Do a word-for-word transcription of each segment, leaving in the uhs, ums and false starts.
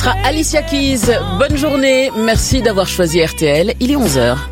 sera Alicia Keys. Bonne journée, merci d'avoir choisi R T L, il est onze heures.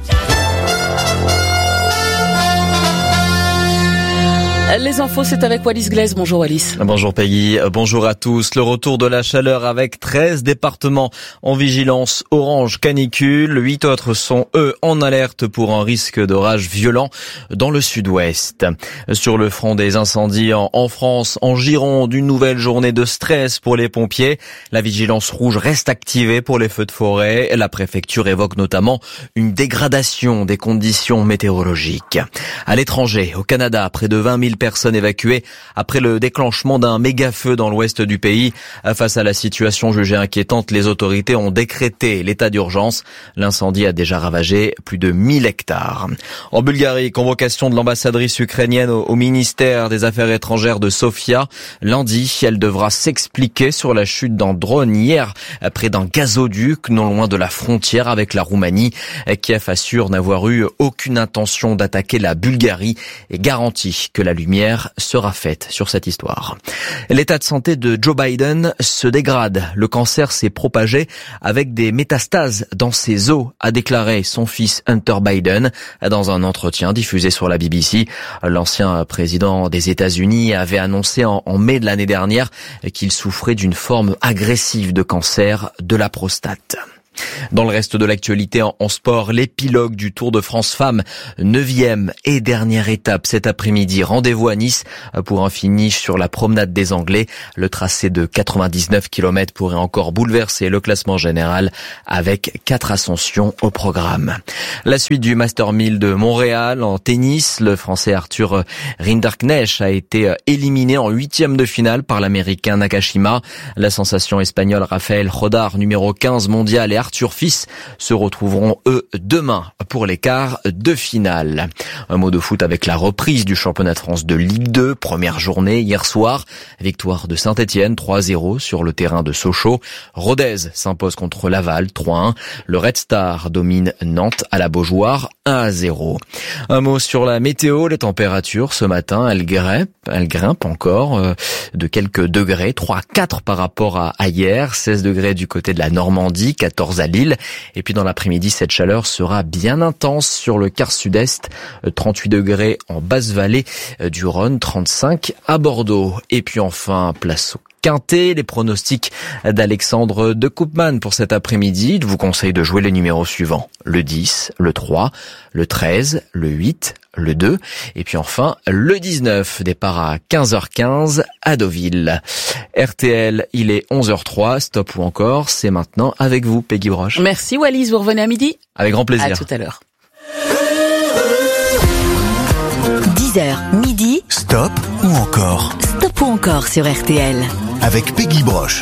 Les infos, c'est avec Wallis Glaise. Bonjour Wallis. Bonjour Peggy, bonjour à tous. Le retour de la chaleur avec treize départements en vigilance orange canicule. huit autres sont, eux, en alerte pour un risque d'orage violent dans le sud-ouest. Sur le front des incendies en France, en Gironde, une nouvelle journée de stress pour les pompiers. La vigilance rouge reste activée pour les feux de forêt. La préfecture évoque notamment une dégradation des conditions météorologiques. À l'étranger, au Canada, près de vingt mille personnes évacuées après le déclenchement d'un méga-feu dans l'ouest du pays. Face à la situation jugée inquiétante, les autorités ont décrété l'état d'urgence. L'incendie a déjà ravagé plus de mille hectares. En Bulgarie, convocation de l'ambassadrice ukrainienne au ministère des Affaires étrangères de Sofia. Lundi, elle devra s'expliquer sur la chute d'un drone hier près d'un gazoduc non loin de la frontière avec la Roumanie. Kiev assure n'avoir eu aucune intention d'attaquer la Bulgarie et garantit que la lumière sera faite sur cette histoire. L'état de santé de Joe Biden se dégrade. Le cancer s'est propagé avec des métastases dans ses os, a déclaré son fils Hunter Biden dans un entretien diffusé sur la B B C. L'ancien président des États-Unis avait annoncé en, en mai de l'année dernière qu'il souffrait d'une forme agressive de cancer de la prostate. Dans le reste de l'actualité en, en sport, l'épilogue du Tour de France Femmes, neuvième et dernière étape cet après-midi. Rendez-vous à Nice pour un finish sur la promenade des Anglais. Le tracé de quatre-vingt-dix-neuf kilomètres pourrait encore bouleverser le classement général avec quatre ascensions au programme. La suite du Master mille de Montréal en tennis, le Français Arthur Rinderknecht a été éliminé en huitième de finale par l'Américain Nakashima. La sensation espagnole Rafael Jodar, numéro quinze mondial, et Arthur Fils se retrouveront eux demain pour les quarts de finale. Un mot de foot avec la reprise du championnat de France de Ligue deux, première journée hier soir. Victoire de Saint-Etienne trois à zéro sur le terrain de Sochaux. Rodez s'impose contre Laval trois à un. Le Red Star domine Nantes à la Beaujoire un à zéro. Un mot sur la météo, les températures ce matin, elles grimpent, elles grimpent encore euh, de quelques degrés, trois à quatre par rapport à, à hier, seize degrés du côté de la Normandie, quatorze à Lille. Et puis dans l'après-midi, cette chaleur sera bien intense sur le quart sud-est, trente-huit degrés en basse-vallée du Rhône, trente-cinq à Bordeaux. Et puis enfin, place au Quintet, les pronostics d'Alexandre de Koopman pour cet après-midi. Je vous conseille de jouer les numéros suivants. Le dix, le trois, le treize, le huit, le deux et puis enfin le dix-neuf. Départ à quinze heures quinze à Deauville. R T L, il est onze heures trois. Stop ou encore, c'est maintenant avec vous, Peggy Broche. Merci Wallis, vous revenez à midi ? Avec grand plaisir. À tout à l'heure. dix heures, midi. Stop ou encore ? Stop ou encore sur R T L. Avec Peggy Broche.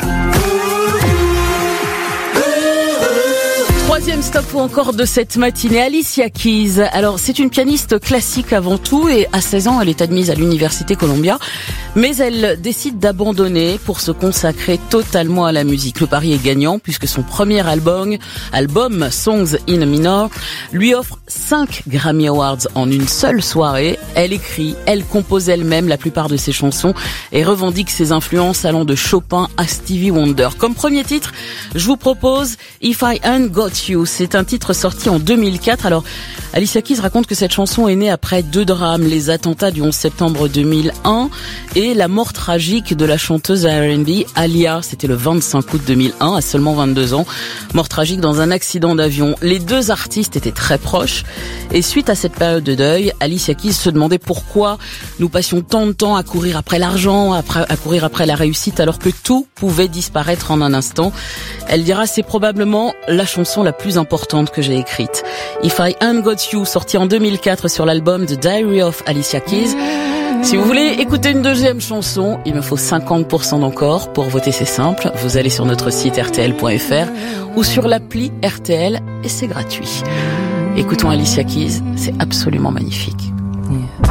Troisième stop ou encore de cette matinée, Alicia Keys. Alors, c'est une pianiste classique avant tout et à seize ans, elle est admise à l'université Columbia. Mais elle décide d'abandonner pour se consacrer totalement à la musique. Le pari est gagnant puisque son premier album, album Songs in a Minor, lui offre cinq Grammy Awards en une seule soirée. Elle écrit, elle compose elle-même la plupart de ses chansons et revendique ses influences allant de Chopin à Stevie Wonder. Comme premier titre, je vous propose If I Ain't Got You. C'est un titre sorti en deux mille quatre. Alors, Alicia Keys raconte que cette chanson est née après deux drames, les attentats du onze septembre deux mille un et la mort tragique de la chanteuse R and B Alia. C'était le vingt-cinq août deux mille un, à seulement vingt-deux ans. Mort tragique dans un accident d'avion. Les deux artistes étaient très proches et suite à cette période de deuil, Alicia Keys se demandait pourquoi nous passions tant de temps à courir après l'argent, à courir après la réussite alors que tout pouvait disparaître en un instant. Elle dira c'est probablement la chanson la plus importante que j'ai écrite. If I Ain't Got You, sorti en deux mille quatre sur l'album The Diary of Alicia Keys. Si vous voulez écouter une deuxième chanson, il me faut cinquante pour cent d'encore. Pour voter, c'est simple. Vous allez sur notre site R T L point F R ou sur l'appli R T L et c'est gratuit. Écoutons Alicia Keys, c'est absolument magnifique.